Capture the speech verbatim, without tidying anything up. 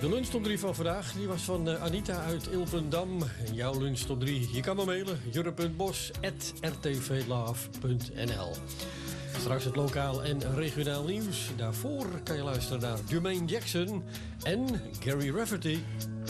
De lunch top drie van vandaag die was van uh, Anita uit Ilpendam. En jouw lunch top drie, je kan me mailen. jurre punt bos at r t v love punt n l. Straks het lokaal en regionaal nieuws. Daarvoor kan je luisteren naar Jermaine Jackson en Gary Rafferty.